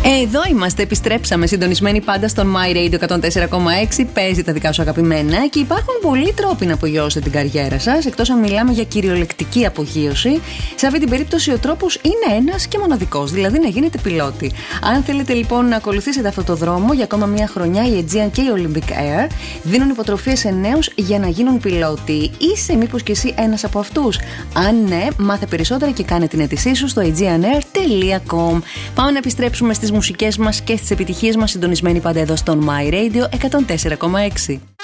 Εδώ είμαστε, επιστρέψαμε συντονισμένοι πάντα στον My Radio 104,6. Παίζει τα δικά σου αγαπημένα και υπάρχουν πολλοί τρόποι να απογειώσετε την καριέρα σας, εκτός αν μιλάμε για κυριολεκτική απογείωση. Σε αυτή την περίπτωση ο τρόπος είναι ένας και μοναδικός, δηλαδή να γίνετε πιλότοι. Αν θέλετε λοιπόν να ακολουθήσετε αυτό το δρόμο για ακόμα μια χρονιά, η Aegean και η Olympic Air δίνουν υποτροφίες σε νέους για να γίνουν πιλότοι. Είσαι μήπως και εσύ ένας από αυτούς? Αν ναι, μάθε περισσότερα και κάνε την αίτησή σου στο aegeanair.com. Πάμε να επιστρέψουμε στις μουσικές μας και στις επιτυχίες μας, συντονισμένοι πάντα εδώ στον My Radio 104,6.